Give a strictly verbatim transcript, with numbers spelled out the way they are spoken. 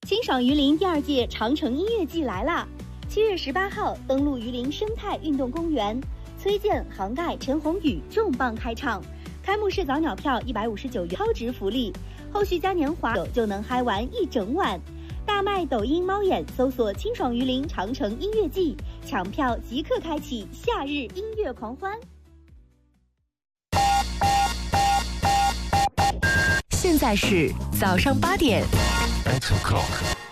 清爽榆林第二届长城音乐季来啦！七月十八号登陆榆林生态运动公园，崔健、杭盖、陈鸿宇重磅开唱。开幕式早鸟票一百五十九元，超值福利，后续嘉年华就能嗨玩一整晚。大麦抖音猫眼搜索清爽榆林长城音乐季，抢票即刻开启夏日音乐狂欢。 现在是早上八点。 Eight o'clock.